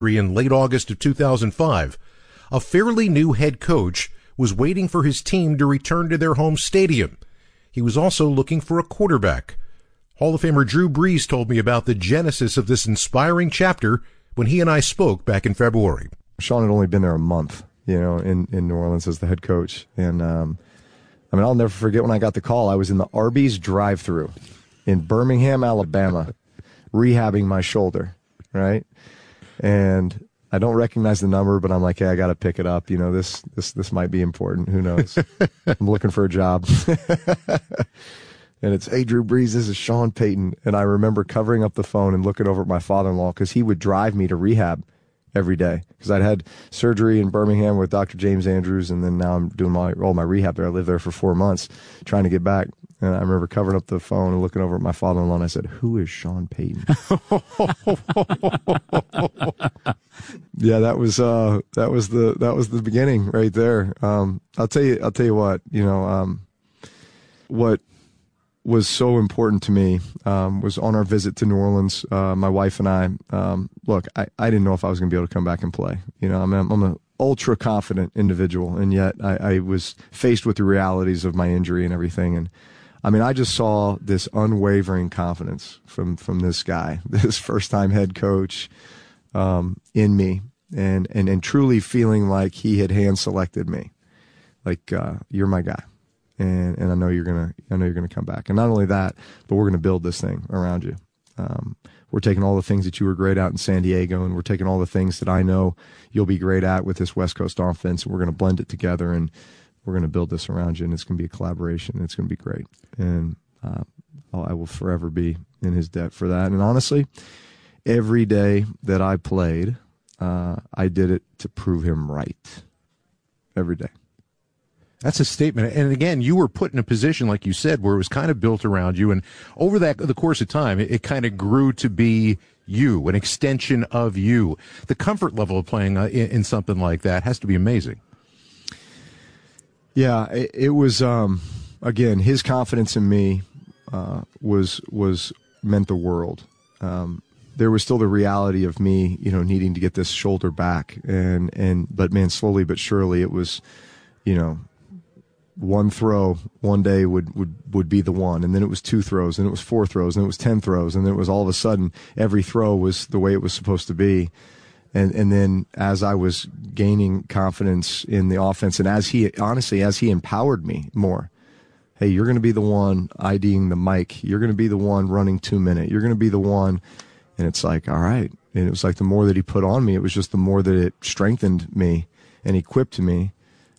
in late August of 2005, a fairly new head coach was waiting for his team to return to their home stadium. He was also looking for a quarterback. Hall of Famer Drew Brees told me about the genesis of this inspiring chapter when he and I spoke back in February. Sean had only been there a month, in New Orleans as the head coach. And, I'll never forget when I got the call. I was in the Arby's drive-thru in Birmingham, Alabama, rehabbing my shoulder, right? And I don't recognize the number, but I'm like, hey, I got to pick it up. This might be important. Who knows? I'm looking for a job. And it's, hey, Drew Brees, this is Sean Payton. And I remember covering up the phone and looking over at my father-in-law because he would drive me to rehab every day because I'd had surgery in Birmingham with Dr. James Andrews, and then now I'm doing all my rehab there. I lived there for 4 months trying to get back. And I remember covering up the phone and looking over at my father-in-law, and I said, who is Sean Payton? Yeah, that was the beginning right there. I'll tell you what, what was so important to me was on our visit to New Orleans, my wife and I, look, I didn't know if I was going to be able to come back and play. I'm an ultra confident individual, and yet I was faced with the realities of my injury and everything. And I just saw this unwavering confidence from this guy, this first-time head coach, in me, and truly feeling like he had hand-selected me, like you're my guy. And I know you're gonna come back. And not only that, but we're gonna build this thing around you. We're taking all the things that you were great at in San Diego, and we're taking all the things that I know you'll be great at with this West Coast offense, and we're gonna blend it together, and we're gonna build this around you, and it's gonna be a collaboration. And it's gonna be great, and I will forever be in his debt for that. And honestly, every day that I played, I did it to prove him right. Every day. That's a statement. And again, you were put in a position, like you said, where it was kind of built around you. And over the course of time, it kind of grew to be you, an extension of you. The comfort level of playing in something like that has to be amazing. Yeah, it was, again, his confidence in me was meant the world. There was still the reality of me, needing to get this shoulder back. But man, slowly but surely it was, one throw one day would be the one, and then it was 2 throws, and it was 4 throws, and it was 10 throws, and then it was all of a sudden every throw was the way it was supposed to be. And then as I was gaining confidence in the offense, and as he empowered me more, hey, you're going to be the one IDing the mic, you're going to be the one running 2-minute, you're going to be the one, and it's like, all right. And it was like the more that he put on me, it was just the more that it strengthened me and equipped me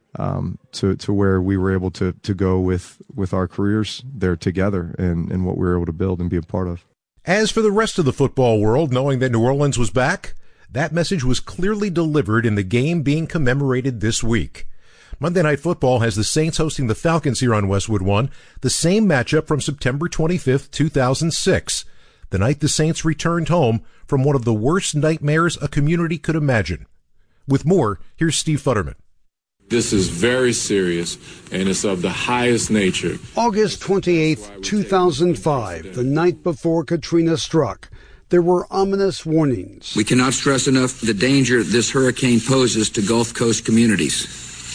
to where we were able to go with our careers there together and what we were able to build and be a part of. As for the rest of the football world, knowing that New Orleans was back, that message was clearly delivered in the game being commemorated this week. Monday Night Football has the Saints hosting the Falcons here on Westwood One, the same matchup from September 25th, 2006, the night the Saints returned home from one of the worst nightmares a community could imagine. With more, here's Steve Futterman. This is very serious, and it's of the highest nature. August 28th, 2005, the night before Katrina struck. There were ominous warnings. We cannot stress enough the danger this hurricane poses to Gulf Coast communities.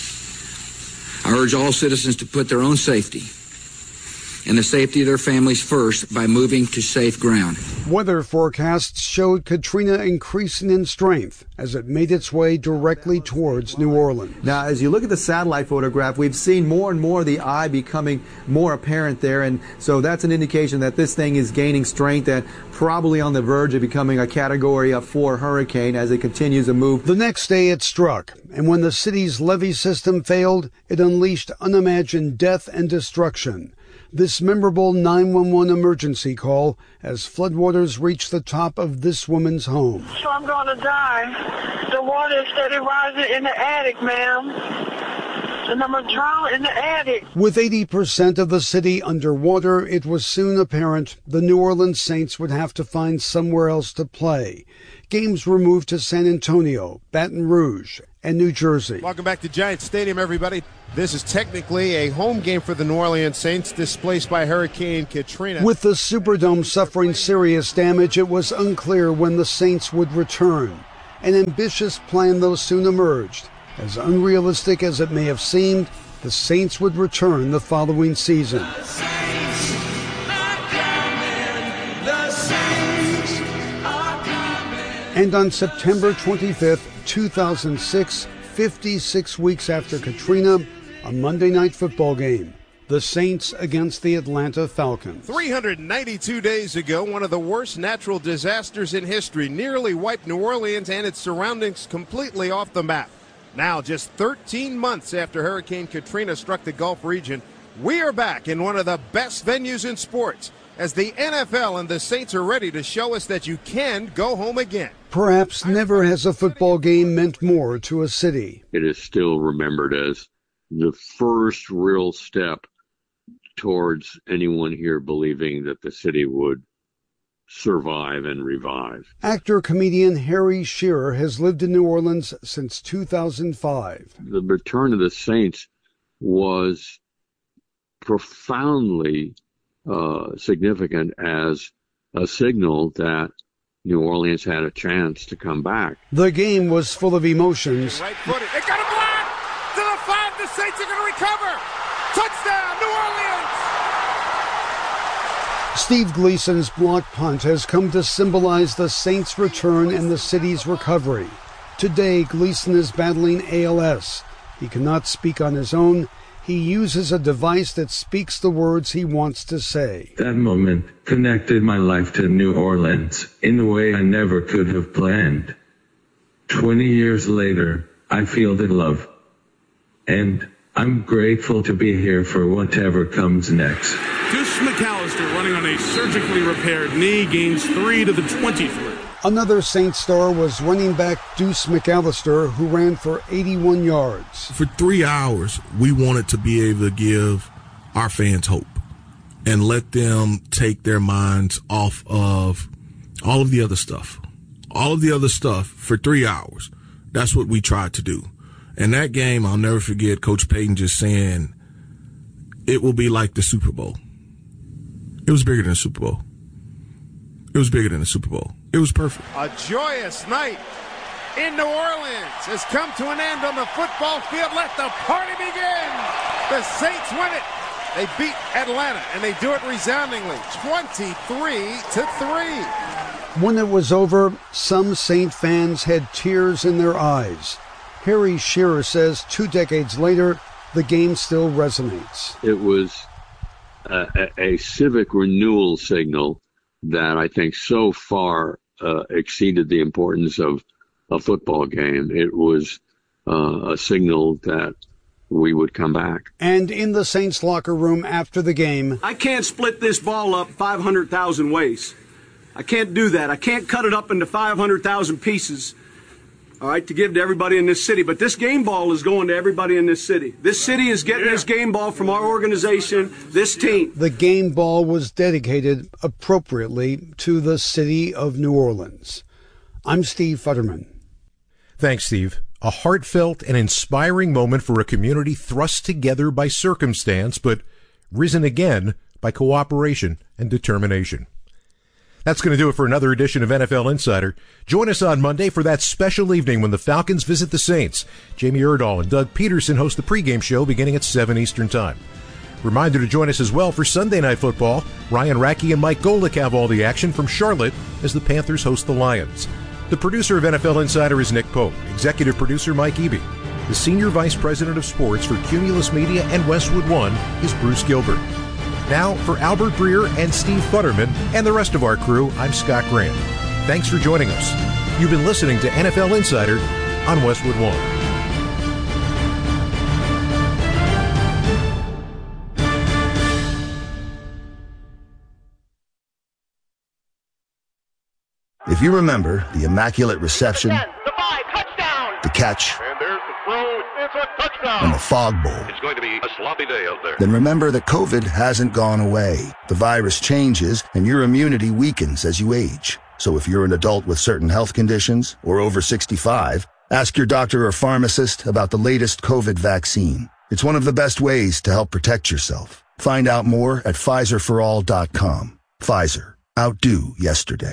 I urge all citizens to put their own safety and the safety of their families first by moving to safe ground. Weather forecasts showed Katrina increasing in strength as it made its way directly towards New Orleans. Now, as you look at the satellite photograph, we've seen more and more of the eye becoming more apparent there, and so that's an indication that this thing is gaining strength and probably on the verge of becoming a Category 4 hurricane as it continues to move. The next day it struck, and when the city's levee system failed, it unleashed unimagined death and destruction. This memorable 911 emergency call as floodwaters reached the top of this woman's home. So I'm going to die. The water is steady rising in the attic, ma'am. And I'm going to drown in the attic. With 80% of the city underwater, it was soon apparent the New Orleans Saints would have to find somewhere else to play. Games were moved to San Antonio, Baton Rouge, and New Jersey. Welcome back to Giant Stadium, everybody. This is technically a home game for the New Orleans Saints, displaced by Hurricane Katrina. With the Superdome suffering serious damage, it was unclear when the Saints would return. An ambitious plan, though, soon emerged. As unrealistic as it may have seemed, the Saints would return the following season. And on September 25th, 2006, 56 weeks after Katrina, a Monday night football game. The Saints against the Atlanta Falcons. 392 days ago, one of the worst natural disasters in history nearly wiped New Orleans and its surroundings completely off the map. Now, just 13 months after Hurricane Katrina struck the Gulf region, we are back in one of the best venues in sports, as the NFL and the Saints are ready to show us that you can go home again. Perhaps never has a football game meant more to a city. It is still remembered as the first real step towards anyone here believing that the city would survive and revive. Actor-comedian Harry Shearer has lived in New Orleans since 2005. The return of the Saints was profoundly significant as a signal that New Orleans had a chance to come back. The game was full of emotions. Right footed. It got a block! To the 5, the Saints are going to recover! Touchdown, New Orleans! Steve Gleason's block punt has come to symbolize the Saints' return and the city's recovery. Today, Gleason is battling ALS. He cannot speak on his own. He uses a device that speaks the words he wants to say. That moment connected my life to New Orleans in a way I never could have planned. 20 years later, I feel the love. And I'm grateful to be here for whatever comes next. Deuce McAllister, running on a surgically repaired knee, gains 3 to the 23. Another Saints star was running back Deuce McAllister, who ran for 81 yards. For 3 hours, we wanted to be able to give our fans hope and let them take their minds off of all of the other stuff. All of the other stuff for 3 hours. That's what we tried to do. And that game, I'll never forget Coach Payton just saying, it will be like the Super Bowl. It was bigger than the Super Bowl. It was bigger than the Super Bowl. It was perfect. A joyous night in New Orleans has come to an end on the football field. Let the party begin. The Saints win it. They beat Atlanta, and they do it resoundingly, 23-3. When it was over, some Saint fans had tears in their eyes. Harry Shearer says 2 decades later, the game still resonates. It was a civic renewal signal that I think so far exceeded the importance of a football game. It was a signal that we would come back. And in the Saints locker room after the game, I can't split this ball up 500,000 ways. I can't do that. I can't cut it up into 500,000 pieces, all right, to give to everybody in this city. But this game ball is going to everybody in this city. This city is getting this game ball from our organization, this team. The game ball was dedicated appropriately to the city of New Orleans. I'm Steve Futterman. Thanks, Steve. A heartfelt and inspiring moment for a community thrust together by circumstance, but risen again by cooperation and determination. That's going to do it for another edition of NFL Insider. Join us on Monday for that special evening when the Falcons visit the Saints. Jamie Erdahl and Doug Peterson host the pregame show beginning at 7 Eastern Time. Reminder to join us as well for Sunday Night Football. Ryan Rackey and Mike Golick have all the action from Charlotte as the Panthers host the Lions. The producer of NFL Insider is Nick Pope. Executive producer Mike Eby. The Senior Vice President of Sports for Cumulus Media and Westwood One is Bruce Gilbert. Now, for Albert Breer and Steve Futterman and the rest of our crew, I'm Scott Grant. Thanks for joining us. You've been listening to NFL Insider on Westwood One. If you remember the Immaculate Reception, the catch, and the Fog Bowl, it's going to be a sloppy day out there. Then remember that COVID hasn't gone away. The virus changes, and your immunity weakens as you age. So if you're an adult with certain health conditions or over 65, ask your doctor or pharmacist about the latest COVID vaccine. It's one of the best ways to help protect yourself. Find out more at PfizerForAll.com. Pfizer. Outdo yesterday.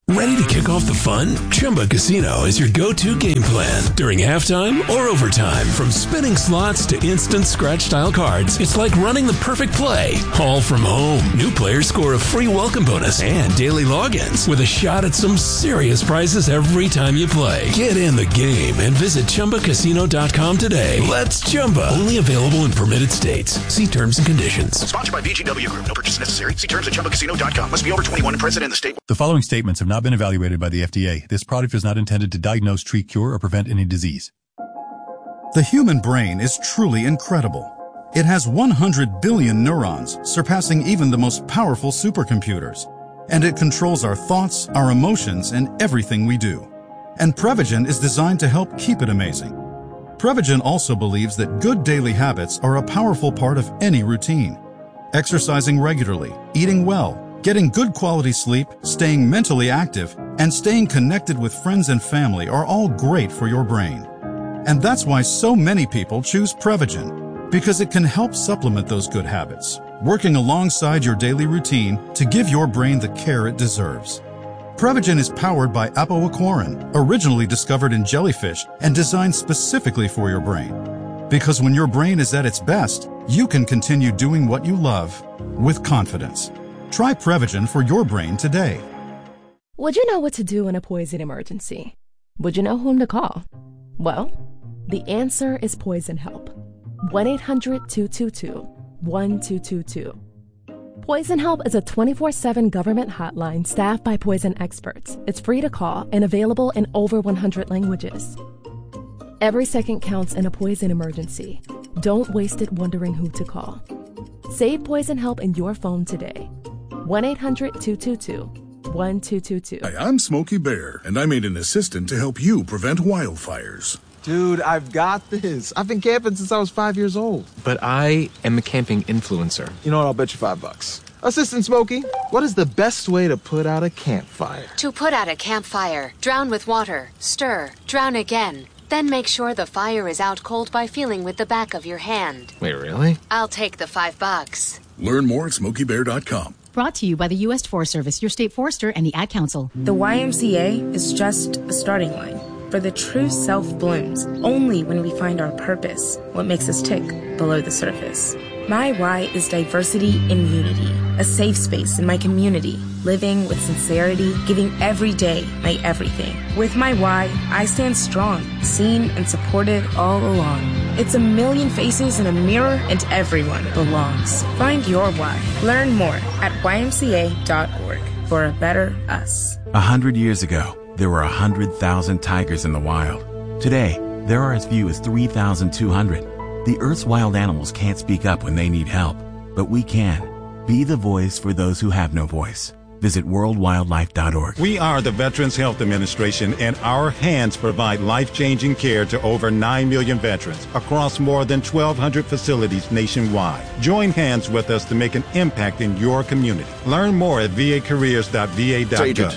Ready to kick off the fun? Chumba Casino is your go-to game plan during halftime or overtime. From spinning slots to instant scratch-style cards, it's like running the perfect play, all from home. New players score a free welcome bonus and daily logins with a shot at some serious prizes every time you play. Get in the game and visit ChumbaCasino.com today. Let's Chumba. Only available in permitted states. See terms and conditions. Sponsored by VGW Group. No purchase necessary. See terms at ChumbaCasino.com. Must be over 21 and present in the state. The following statements have not been evaluated by the FDA. This product is not intended to diagnose, treat, cure, or prevent any disease. The human brain is truly incredible. It has 100 billion neurons, surpassing even the most powerful supercomputers. And it controls our thoughts, our emotions, and everything we do. And Prevagen is designed to help keep it amazing. Prevagen also believes that good daily habits are a powerful part of any routine. Exercising regularly, eating well, getting good quality sleep, staying mentally active, and staying connected with friends and family are all great for your brain. And that's why so many people choose Prevagen, because it can help supplement those good habits, working alongside your daily routine to give your brain the care it deserves. Prevagen is powered by apoaquarin, originally discovered in jellyfish and designed specifically for your brain. Because when your brain is at its best, you can continue doing what you love with confidence. Try Prevagen for your brain today. Would you know what to do in a poison emergency? Would you know whom to call? Well, the answer is Poison Help. 1-800-222-1222. Poison Help is a 24/7 government hotline staffed by poison experts. It's free to call and available in over 100 languages. Every second counts in a poison emergency. Don't waste it wondering who to call. Save Poison Help in your phone today. 1-800-222-1222. Hi, I'm Smokey Bear, and I made an assistant to help you prevent wildfires. Dude, I've got this. I've been camping since I was 5 years old. But I am a camping influencer. You know what? I'll bet you $5. Assistant Smokey, what is the best way to put out a campfire? To put out a campfire, drown with water, stir, drown again. Then make sure the fire is out cold by feeling with the back of your hand. Wait, really? I'll take the $5. Learn more at SmokeyBear.com. Brought to you by the U.S. Forest Service, your state forester, and the Ad Council. The YMCA is just a starting line. For the true self blooms only when we find our purpose, what makes us tick below the surface. My why is diversity and unity, a safe space in my community, living with sincerity, giving every day my everything. With my why, I stand strong, seen and supported all along. It's a million faces in a mirror and everyone belongs. Find your why. Learn more at ymca.org for a better us. 100 years ago, there were 100,000 tigers in the wild. Today, there are as few as 3,200. The Earth's wild animals can't speak up when they need help, but we can. Be the voice for those who have no voice. Visit worldwildlife.org. We are the Veterans Health Administration, and our hands provide life-changing care to over 9 million veterans across more than 1,200 facilities nationwide. Join hands with us to make an impact in your community. Learn more at vacareers.va.gov.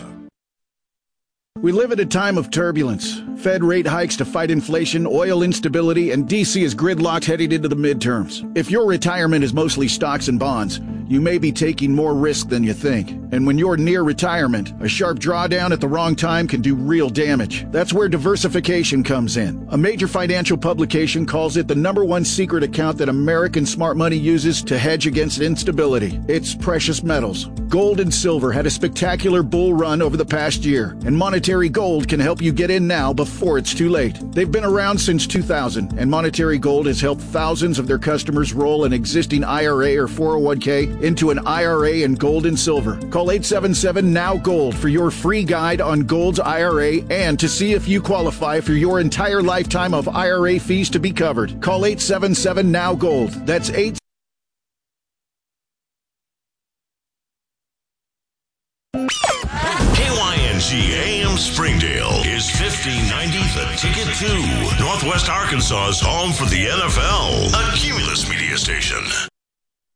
We live at a time of turbulence. Fed rate hikes to fight inflation, oil instability, and D.C. is gridlocked heading into the midterms. If your retirement is mostly stocks and bonds, you may be taking more risk than you think. And when you're near retirement, a sharp drawdown at the wrong time can do real damage. That's where diversification comes in. A major financial publication calls it the #1 secret account that American smart money uses to hedge against instability. It's precious metals. Gold and silver had a spectacular bull run over the past year, and Monetary Gold can help you get in now before it's too late. They've been around since 2000, and Monetary Gold has helped thousands of their customers roll an existing IRA or 401k into an IRA in gold and silver. Call 877-NOW-GOLD for your free guide on Gold's IRA and to see if you qualify for your entire lifetime of IRA fees to be covered. Call 877-NOW-GOLD. That's 8. KYNG AM Springdale is 1590 The Ticket to Northwest Arkansas's home for the NFL, a Cumulus media station.